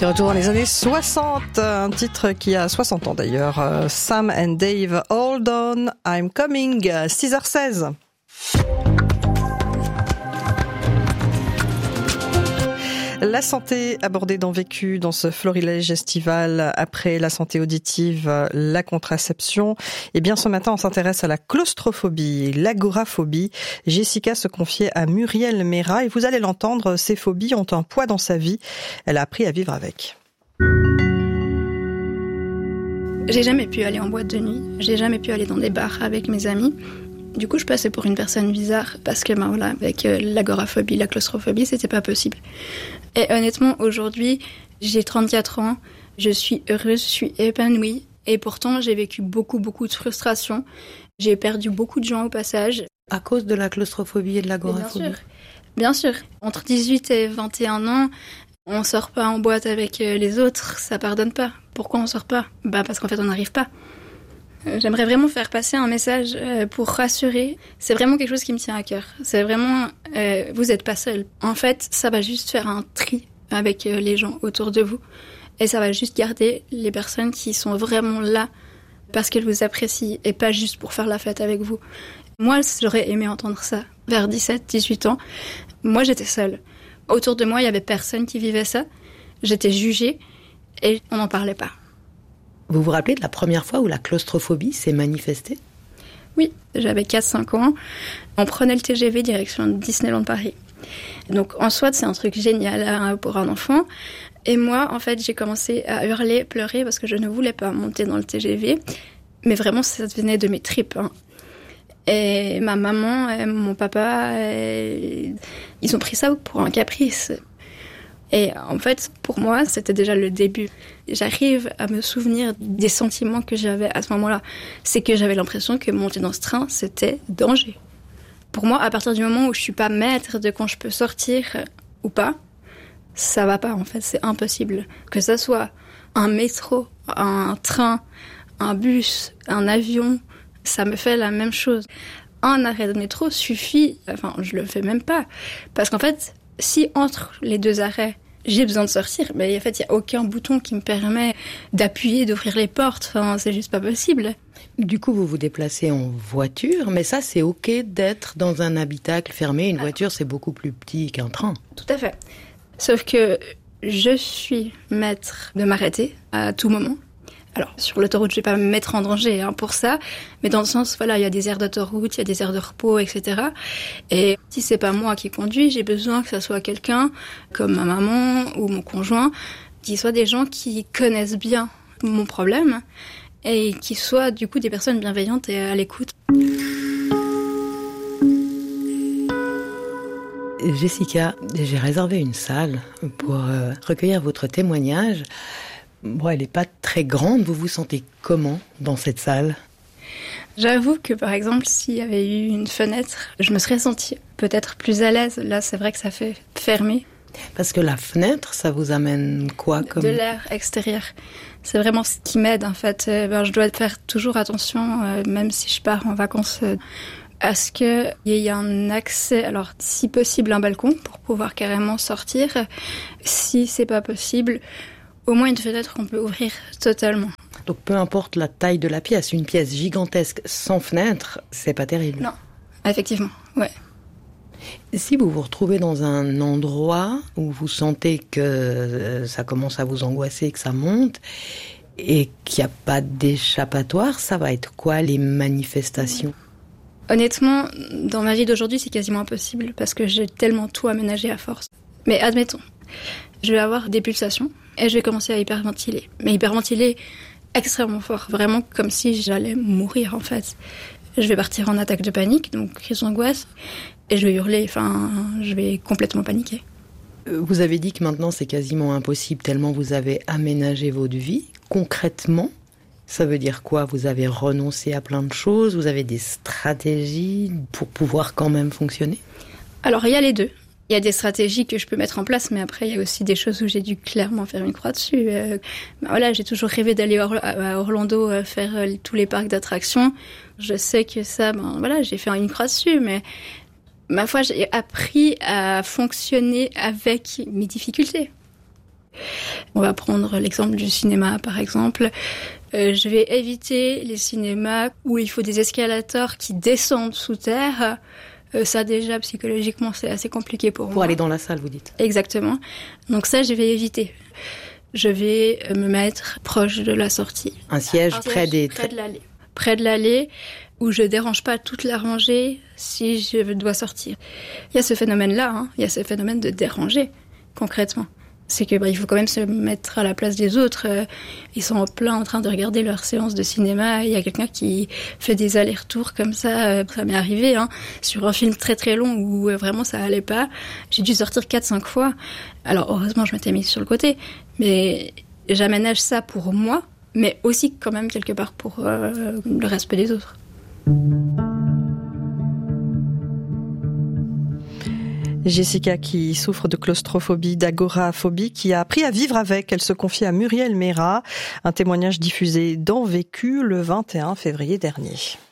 Petit retour dans les années 60, un titre qui a 60 ans d'ailleurs. Sam and Dave, Hold On, I'm Coming, 6h16. La santé abordée dans Vécu, dans ce florilège estival, après la santé auditive, la contraception. Et bien ce matin, on s'intéresse à la claustrophobie, l'agoraphobie. Jessica se confiait à Muriel Méra et vous allez l'entendre, ces phobies ont un poids dans sa vie. Elle a appris à vivre avec. J'ai jamais pu aller en boîte de nuit, j'ai jamais pu aller dans des bars avec mes amis. Du coup, je passais pour une personne bizarre parce que, avec l'agoraphobie, la claustrophobie, c'était pas possible. Et honnêtement, aujourd'hui, j'ai 34 ans, je suis heureuse, je suis épanouie. Et pourtant, j'ai vécu beaucoup de frustration. J'ai perdu beaucoup de gens au passage. À cause de la claustrophobie et de l'agoraphobie? Bien sûr. Entre 18 et 21 ans, on sort pas en boîte avec les autres, ça pardonne pas. Pourquoi on sort pas? Parce qu'en fait, on n'arrive pas. J'aimerais vraiment faire passer un message pour rassurer. C'est vraiment quelque chose qui me tient à cœur. C'est vraiment, vous n'êtes pas seul. En fait, ça va juste faire un tri avec les gens autour de vous. Et ça va juste garder les personnes qui sont vraiment là parce qu'elles vous apprécient et pas juste pour faire la fête avec vous. Moi, j'aurais aimé entendre ça vers 17, 18 ans. Moi, j'étais seule. Autour de moi, il y avait personne qui vivait ça. J'étais jugée et on n'en parlait pas. Vous vous rappelez de la première fois où la claustrophobie s'est manifestée? Oui, j'avais 4-5 ans. On prenait le TGV direction Disneyland Paris. Donc en soi, c'est un truc génial pour un enfant. Et moi, en fait, j'ai commencé à hurler, pleurer parce que je ne voulais pas monter dans le TGV. Mais vraiment, ça venait de mes tripes. Et ma maman et mon papa, ils ont pris ça pour un caprice. Et en fait, pour moi, c'était déjà le début. J'arrive à me souvenir des sentiments que j'avais à ce moment-là. C'est que j'avais l'impression que monter dans ce train, c'était danger. Pour moi, à partir du moment où je suis pas maître de quand je peux sortir ou pas, ça va pas en fait, c'est impossible. Que ça soit un métro, un train, un bus, un avion, ça me fait la même chose. Un arrêt de métro suffit, je le fais même pas. Parce qu'en fait, si entre les deux arrêts, j'ai besoin de sortir, mais en fait, il n'y a aucun bouton qui me permet d'appuyer, d'ouvrir les portes. C'est juste pas possible. Du coup, vous vous déplacez en voiture, mais ça, c'est OK d'être dans un habitacle fermé. Une voiture, c'est beaucoup plus petit qu'un train. Tout à fait. Sauf que je suis maître de m'arrêter à tout moment. Alors, sur l'autoroute, je vais pas me mettre en danger pour ça, mais dans le sens, il y a des aires d'autoroute, il y a des aires de repos, etc. Et si c'est pas moi qui conduis, j'ai besoin que ça soit quelqu'un, comme ma maman ou mon conjoint, qui soient des gens qui connaissent bien mon problème et qui soient du coup des personnes bienveillantes et à l'écoute. Jessica, j'ai réservé une salle pour recueillir votre témoignage. Bon, elle n'est pas très grande. Vous vous sentez comment dans cette salle? J'avoue que, par exemple, s'il y avait eu une fenêtre, je me serais sentie peut-être plus à l'aise. Là, c'est vrai que ça fait fermé. Parce que la fenêtre, ça vous amène quoi comme... De l'air extérieur. C'est vraiment ce qui m'aide, en fait. Je dois faire toujours attention, même si je pars en vacances, à ce qu'il y ait un accès, alors si possible un balcon, pour pouvoir carrément sortir. Si c'est pas possible... Au moins une fenêtre qu'on peut ouvrir totalement. Donc peu importe la taille de la pièce, une pièce gigantesque sans fenêtre, c'est pas terrible. Non, effectivement, ouais. Si vous vous retrouvez dans un endroit où vous sentez que ça commence à vous angoisser, que ça monte, et qu'il n'y a pas d'échappatoire, ça va être quoi les manifestations? Honnêtement, dans ma vie d'aujourd'hui, c'est quasiment impossible parce que j'ai tellement tout aménagé à force. Mais admettons, je vais avoir des pulsations. Et je vais commencer à hyperventiler. Mais hyperventiler extrêmement fort. Vraiment comme si j'allais mourir, en fait. Je vais partir en attaque de panique, donc crise d'angoisse. Et je vais hurler, je vais complètement paniquer. Vous avez dit que maintenant c'est quasiment impossible tellement vous avez aménagé votre vie. Concrètement, ça veut dire quoi? Vous avez renoncé à plein de choses? Vous avez des stratégies pour pouvoir quand même fonctionner? Alors, il y a les deux. Il y a des stratégies que je peux mettre en place, mais après, il y a aussi des choses où j'ai dû clairement faire une croix dessus. J'ai toujours rêvé d'aller à Orlando faire tous les parcs d'attractions. Je sais que ça, j'ai fait une croix dessus, mais ma foi, j'ai appris à fonctionner avec mes difficultés. On va prendre l'exemple du cinéma, par exemple. Je vais éviter les cinémas où il faut des escalators qui descendent sous terre. Ça, déjà, psychologiquement, c'est assez compliqué pour moi. Pour aller dans la salle, vous dites. Exactement. Donc ça, je vais éviter. Je vais me mettre proche de la sortie. Un siège près de l'allée. Près de l'allée, où je dérange pas toute la rangée si je dois sortir. Il y a ce phénomène-là, il y a ce phénomène de déranger, concrètement. C'est que il faut quand même se mettre à la place des autres. Ils sont en plein en train de regarder leur séance de cinéma. Il y a quelqu'un qui fait des allers-retours comme ça. Ça m'est arrivé sur un film très très long où vraiment ça allait pas. J'ai dû sortir 4-5 fois. Alors heureusement je m'étais mise sur le côté. Mais j'aménage ça pour moi, mais aussi quand même quelque part pour le respect des autres. Jessica, qui souffre de claustrophobie, d'agoraphobie, qui a appris à vivre avec. Elle se confie à Muriel Méra, un témoignage diffusé dans Vécu le 21 février dernier.